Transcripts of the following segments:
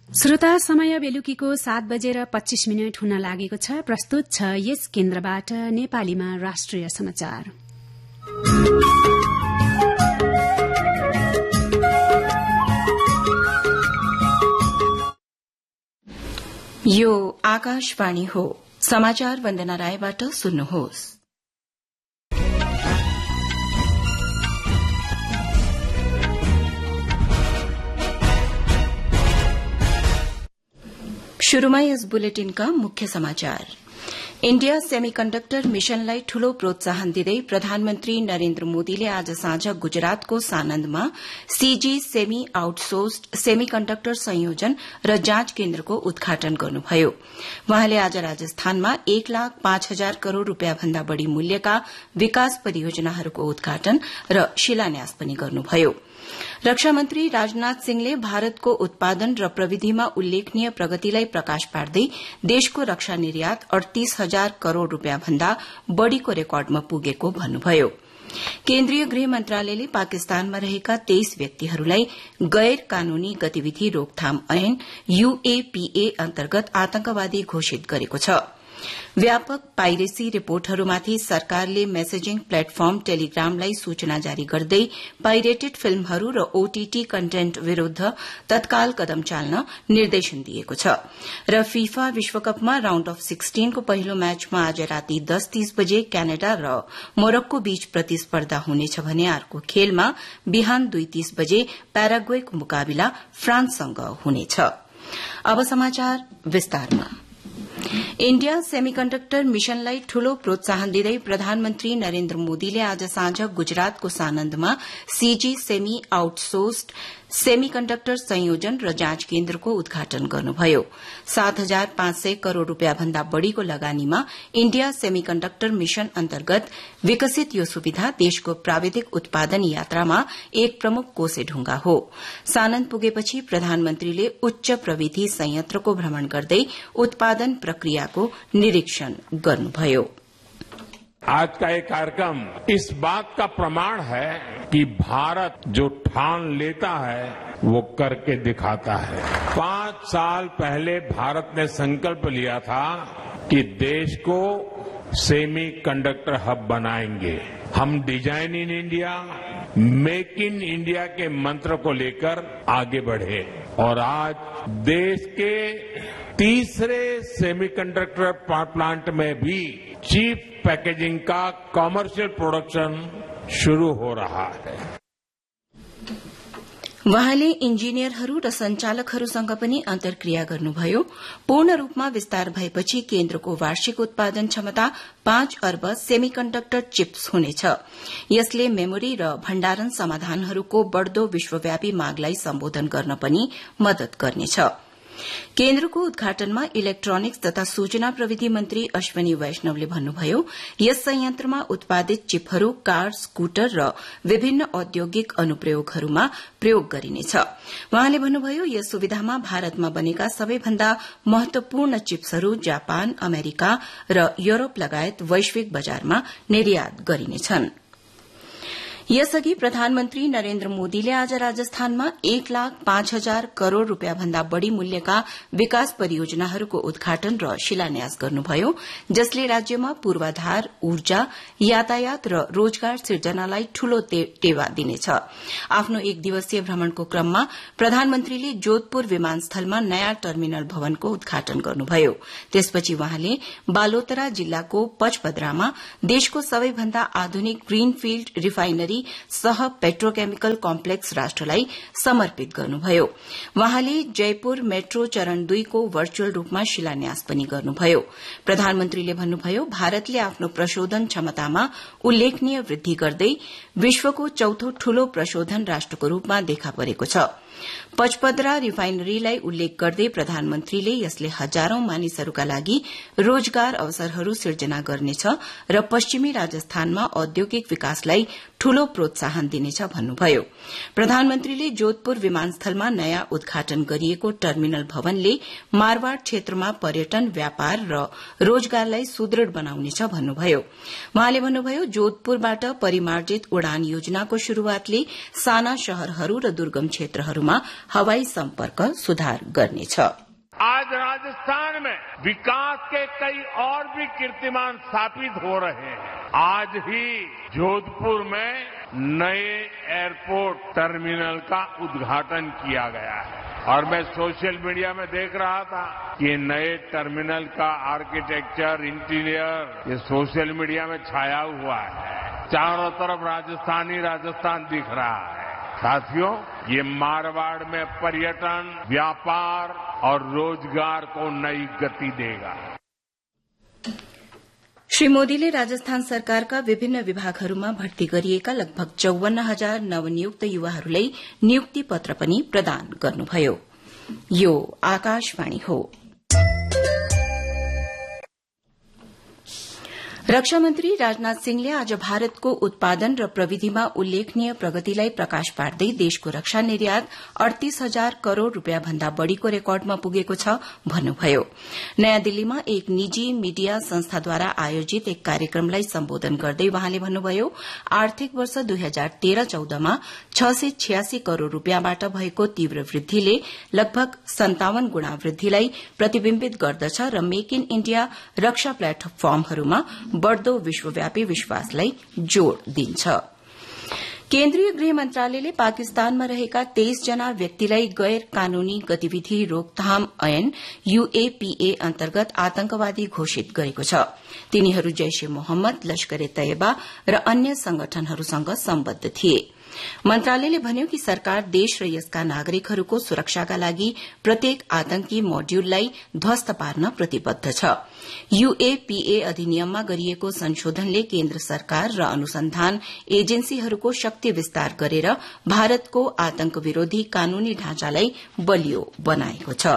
श्रोता, समय बेलुकीको 7:25 हुन लागेको छ। प्रस्तुत छ यस केन्द्रबाट नेपालीमा राष्ट्रिय समाचार। यो आकाशवाणी हो। समाचार वन्दना रायबाट सुन्नुहोस्। शुरूमा यस बुलेटिनका मुख्य समाचार। इण्डिया सेमिकन्डक्टर मिशनलाई ठूलो प्रोत्साहन दिँदै प्रधानमन्त्री नरेन्द्र मोदीले आज साँझ गुजरातको सानन्दमा सीजी सेमी आउटसोर्स्ड सेमिकन्डक्टर संयोजन र जाँच केन्द्रको उद्घाटन गर्नुभयो। वहाँले आज राजस्थानमा 1,05,000 करोड़ रूपियाँ भन्दा बढ़ी मूल्यका विकास परियोजनाहरूको उद्घाटन र शिलान्यास पनि गर्नुभयो। रक्षा मन्त्री राजनाथ सिंहले भारतको उत्पादन र प्रविधिमा उल्लेखनीय प्रगतिलाई प्रकाश पार्दै देशको रक्षा निर्यात 38,000 करोड़ रूपियाँ भन्दा बढ़ीको रेकर्डमा पुगेको भन्नुभयो। केन्द्रीय गृह मन्त्रालयले पाकिस्तानमा रहेका 23 व्यक्तिहरूलाई गैर कानूनी गतिविधि रोकथाम ऐन UAPA अन्तर्गत आतंकवादी घोषित गरेको छ। व्यापक पाइरेसी रिपोर्टहरूमाथि सरकारले मेसेजिङ प्लेटफर्म टेलिग्रामलाई सूचना जारी गर्दै पाइरेटेड फिल्महरू र OTT कन्टेन्ट विरूद्ध तत्काल कदम चाल्न निर्देशन दिएको छ। र फीफा विश्वकपमा राउण्ड अफ 16 को पहिलो म्याचमा आज राति 10:30 बजे क्यानाडा र मोरक्को बीच प्रतिस्पर्धा हुनेछ भने अर्को खेलमा बिहान 2:30 बजे प्याराग्वेको मुकाबिला फ्रान्ससँग हुनेछ। अब समाचार विस्तारमा। इण्डिया सेमिकन्डक्टर मिशनलाई ठूलो प्रोत्साहन दिँदै प्रधानमन्त्री नरेन्द्र मोदीले आज साँझ गुजरातको सानन्दमा सीजी सेमी आउटसोर्स्ड सेमिकन्डक्टर संयोजन र जाँच केन्द्रको उद्घाटन गर्नुभयो। 7,500 करोड़ रूपियाँ भन्दा बढ़ीको लगानीमा इण्डिया सेमिकन्डक्टर मिशन अन्तर्गत विकसित यो सुविधा देशको प्राविधिक उत्पादन यात्रामा एक प्रमुख कोसेढुङ्गा हो। सानन्द पुगेपछि प्रधानमन्त्रीले उच्च प्रविधि संयन्त्रको भ्रमण गर्दै उत्पादन प्रक्रियाको निरीक्षण गर्नुभयो। आज का ये कार्यक्रम इस बात का प्रमाण है कि भारत जो ठान लेता है वो करके दिखाता है। 5 साल पहले भारत ने संकल्प लिया था कि देश को सेमी कंडक्टर हब बनाएंगे। हम design in India, make in India के मंत्र को लेकर आगे बढ़े और आज देश के तीसरे सेमीकंडक्टर प्लांट में भी चीप पैकेजिंग का कमर्शियल प्रोडक्शन शुरू हो रहा है। वहाँले इन्जिनियरहरू र संचालकहरूसँग पनि अन्तर्क्रिया गर्नुभयो। पूर्ण रूपमा विस्तार भएपछि केन्द्रको वार्षिक उत्पादन क्षमता 5 अर्ब सेमिकन्डक्टर चिप्स हुनेछ। यसले मेमोरी र भण्डारण समाधानहरूको बढ़दो विश्वव्यापी मागलाई सम्बोधन गर्न पनि मदत गर्नेछ। केन्द्रको उद्घाटनमा इलेक्ट्रोनिक्स तथा सूचना प्रविधि मन्त्री अश्वनी वैष्णवले भन्नुभयो, यस संयन्त्रमा उत्पादित चिपहरू कार, स्कूटर र विभिन्न औद्योगिक अनुप्रयोगहरूमा प्रयोग गरिनेछ। वहाँले भन्नुभयो, यस सुविधामा भारतमा बनेका सबैभन्दा महत्वपूर्ण चिप्सहरू जापान, अमेरिका र यूरोप लगायत वैश्विक बजारमा निर्यात गरिनेछन्। यसअघि प्रधानमन्त्री नरेन्द्र मोदीले आज राजस्थानमा 1,05,000 करोड़ रूपियाँ भन्दा बढ़ी मूल्यका विकास परियोजनाहरूको उद्घाटन र शिलान्यास गर्नुभयो, जसले राज्यमा पूर्वाधार, ऊर्जा, यातायात र रोजगार सिर्जनालाई ठूलो टेवा दिनेछ। आफ्नो एक दिवसीय भ्रमणको क्रममा प्रधानमन्त्रीले जोधपुर विमानस्थलमा नयाँ टर्मिनल भवनको उद्घाटन गर्नुभयो। त्यसपछि वहाँले बालोतरा जिल्लाको पचपद्रामा देशको सबैभन्दा आधुनिक ग्रीनफील्ड रिफाइनरी सह पेट्रोकेमिकल कम्प्लेक्स राष्ट्रलाई समर्पित गर्नुभयो। वहाँले जयपुर मेट्रो चरण 2 को भर्चुअल रूपमा शिलान्यास पनि गर्नुभयो। प्रधानमन्त्रीले भन्नुभयो, भारतले आफ्नो प्रशोधन क्षमतामा उल्लेखनीय वृद्धि गर्दै विश्वको चौथो ठूलो प्रशोधन राष्ट्रको रूपमा देखा परेको छ। पचपद्रा रिफाइनरीलाई उल्लेख गर्दै प्रधानमन्त्रीले यसले हजारौं मानिसहरूका लागि रोजगार अवसरहरू सिर्जना गर्नेछ र पश्चिमी राजस्थानमा औद्योगिक विकासलाई ठूलो प्रोत्साहन दिनेछ भन्नुभयो। प्रधानमन्त्रीले जोधपुर विमानस्थलमा नयाँ उद्घाटन गरिएको टर्मिनल भवनले मारवाड़ क्षेत्रमा पर्यटन, व्यापार र रोजगारलाई सुदृढ़ बनाउनेछ भन्नुभयो। वहाँले भन्नुभयो, जोधपुरबाट परिमार्जित उडान योजनाको शुरूआतले साना शहरहरू र दुर्गम क्षेत्रहरूमा क्षेत्रमा हवाई सम्पर्क सुधार गर्नेछ। आज राजस्थान में विकास के कई और भी कीर्तिमान स्थापित हो रहे हैं। आज ही जोधपुर में नए एयरपोर्ट टर्मिनल का उद्घाटन किया गया है और मैं सोशल मीडिया में देख रहा था कि नए टर्मिनल का आर्किटेक्चर, इंटीरियर ये सोशल मीडिया में छाया हुआ है। चारों तरफ राजस्थान दिख रहा है। साथियों, ये मारवाड़ में पर्यटन, व्यापार और रोजगार को नई गति देगा। श्री मोदीले राजस्थान सरकारका विभिन्न विभागहरूमा भर्ती गरिएका लगभग 54,000 नवनियुक्त युवाहरूलाई नियुक्ति पत्र पनि प्रदान गर्नुभयो। यो आकाशवाणी हो। रक्षा मन्त्री राजनाथ सिंहले आज भारतको उत्पादन र प्रविधिमा उल्लेखनीय प्रगतिलाई प्रकाश पार्दै देशको रक्षा निर्यात 38,000 करोड़ रूपियाँ भन्दा बढ़ीको रेकर्डमा पुगेको छ भन्नुभयो। नयाँ दिल्लीमा एक निजी मीडिया संस्थाद्वारा आयोजित एक कार्यक्रमलाई सम्बोधन गर्दै वहाँले भन्नुभयो, आर्थिक वर्ष 2013-14 मा 686 करोड़ रूपियाँबाट भएको तीव्र वृद्धिले लगभग 57 गुणा वृद्धिलाई प्रतिबिम्बित गर्दछ र मेक इन इण्डिया रक्षा प्लेटफर्महरूमा बढ़दो विश्वव्यापी विश्वासलाई जोड़ दिन्छ। केन्द्रीय गृह मन्त्रालयले पाकिस्तानमा रहेका 23 जना व्यक्तिलाई गैर कानूनी गतिविधि रोकथाम ऐन UAPA अन्तर्गत आतंकवादी घोषित गरेको छ। तिनीहरू जैश ए मोहम्मद, लश्कर ए तैयबा र अन्य संगठनहरूसँग सम्बद्ध थिए। मन्त्रालयले भन्यो कि सरकार देश र यसका नागरिकहरूको सुरक्षाका लागि प्रत्येक आतंकी मोड्यूललाई ध्वस्त पार्न प्रतिबद्ध छ। UAPA अधिनियममा गरिएको संशोधनले केन्द्र सरकार र अनुसन्धान एजेन्सीहरूको शक्ति विस्तार गरेर भारतको आतंक विरोधी कानूनी ढाँचालाई बलियो बनाएको छ।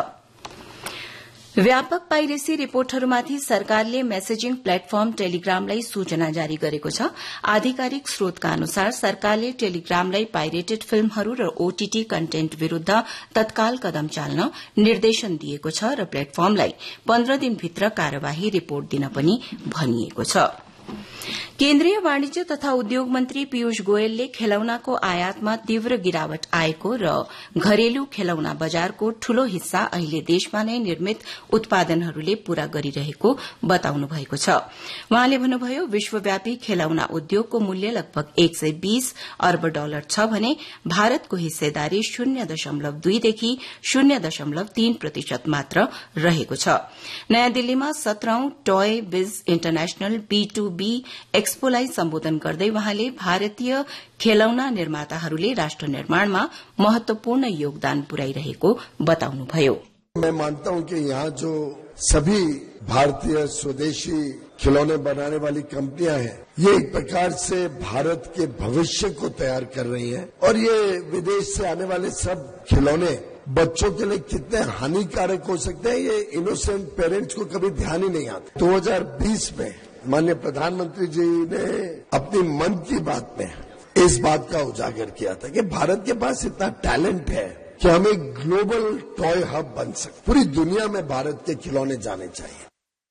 व्यापक पाइरेसी रिपोर्टहरूमाथि सरकारले मेसेजिङ प्लेटफर्म टेलिग्रामलाई सूचना जारी गरेको छ। आधिकारिक स्रोतका अनुसार सरकारले टेलिग्रामलाई पाइरेटेड फिल्महरू र OTT कन्टेन्ट विरूद्ध तत्काल कदम चाल्न निर्देशन दिएको छ र प्लेटफर्मलाई 15 दिनभित्र कार्यवाही रिपोर्ट दिन पनि भनिएको छ। केन्द्रीय वाणिज्य तथा उद्योग मन्त्री पीयूष गोयलले खेलौनाको आयातमा तीव्र गिरावट आएको र घरेलु खेलौना बजारको ठूलो हिस्सा अहिले देशमा नै निर्मित उत्पादनहरूले पूरा गरिरहेको बताउनु भएको छ। वहाँले भन्नुभयो, विश्वव्यापी खेलौना उद्योगको मूल्य लगभग $120 अर्ब छ भने भारतको हिस्सेदारी 0.2 देखि 0.3% मात्र रहेको छ। नयाँ दिल्लीमा 17औं टोय बिज इन्टरनेशनल B2B एक्सपोलाई सम्बोधन गर्दै वहाँले भारतीय खेलौना निर्माताहरूले राष्ट्र निर्माणमा महत्वपूर्ण योगदान पुर्याइरहेको बताउनुभयो। मैं मानता हूं कि यहाँ जो सभी भारतीय स्वदेशी खिलौने बनाने वाली कंपनियां हैं, ये एक प्रकार से भारत के भविष्य को तैयार कर रही हैं और ये विदेश से आने वाले सब खिलौने बच्चों के लिए कितने हानिकारक हो सकते हैं, ये इनोसेंट पेरेंट्स को कभी ध्यान ही नहीं आता। 2020 में माननीय प्रधानमंत्री जी ने अपनी मन की बात में इस बात का उजागर किया था कि भारत के पास इतना टैलेंट है कि हम एक ग्लोबल टॉय हब बन सकते। पूरी दुनिया में भारत के खिलौने जाने चाहिए।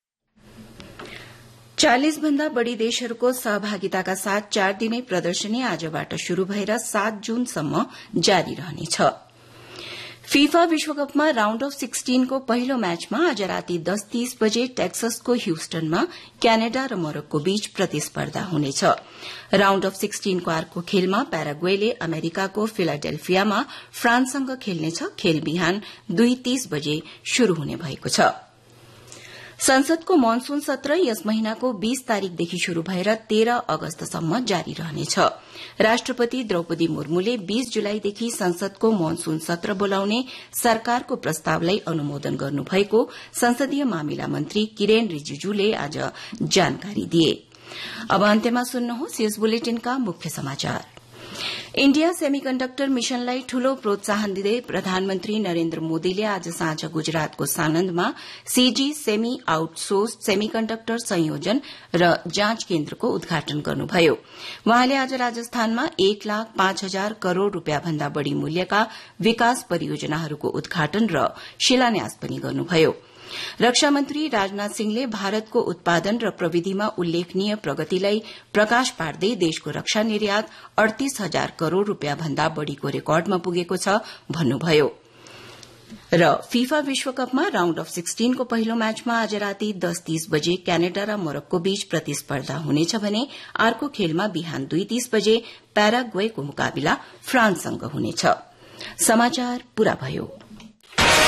40 भन्दा बढ़ी देशहरूको सहभागिताका साथ 4 दिने प्रदर्शनी आजबाट शुरू भएर 7 जूनसम्म जारी रहनेछ। फीफा विश्वकपमा राउण्ड अफ 16 को पहिलो म्याचमा आज राति 10:30 बजे टेक्ससको ह्यूस्टनमा क्यानाडा र मोरक्को बीच प्रतिस्पर्धा हुनेछ। राउण्ड अफ 16 को अर्को खेलमा प्याराग्वेले अमेरिकाको फिलाडेल्फियामा फ्रान्ससँग खेल्नेछ। खेल बिहान 2:30 बजे शुरू हुने भएको छ। संसदको मनसून सत्र यस महिनाको 20 तारिकदेखि शुरू भएर 13 अगस्तसम्म जारी रहनेछ। राष्ट्रपति द्रौपदी मुर्मुले 20 जुलाईदेखि संसदको मनसून सत्र बोलाउने सरकारको प्रस्तावलाई अनुमोदन गर्नुभएको संसदीय मामिला मन्त्री किरेन रिजिजूले आज जानकारी दिए। अब अन्त्यमा सुन्नुहोस् यस बुलेटिनका मुख्य समाचार। इण्डिया सेमिकन्डक्टर मिशनलाई ठूलो प्रोत्साहन दिँदै प्रधानमन्त्री नरेन्द्र मोदीले आज साँझ गुजरातको सानन्दमा सीजी सेमी आउटसोर्स सेमिकन्डक्टर संयोजन र जाँच केन्द्रको उद्घाटन गर्नुभयो। वहाँले आज राजस्थानमा 1,05,000 करोड़ रूपियाँ भन्दा बढ़ी मूल्यका विकास परियोजनाहरूको उद्घाटन र शिलान्यास पनि गर्नुभयो। रक्षा मन्त्री राजनाथ सिंहले भारतको उत्पादन र प्रविधिमा उल्लेखनीय प्रगतिलाई प्रकाश पार्दै देशको रक्षा निर्यात 38,000 करोड़ रूपियाँ भन्दा बढ़ीको रेकर्डमा पुगेको छ भन्नुभयो। र फीफा विश्वकपमा राउण्ड अफ 16 को पहिलो म्याचमा आज राति 10:30 बजे क्यानाडा र मोरक्को बीच प्रतिस्पर्धा हुनेछ भने अर्को खेलमा बिहान 2:30 बजे प्याराग्वेको मुकाबिला फ्रान्ससँग हुनेछ। समाचार पूरा भयो।